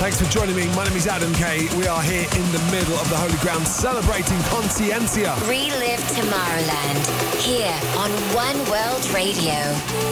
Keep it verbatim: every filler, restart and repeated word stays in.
Thanks for joining me. My name is Adam Kay. We are here in the middle of the Holy Ground celebrating Consciencia. Relive Tomorrowland here on One World Radio.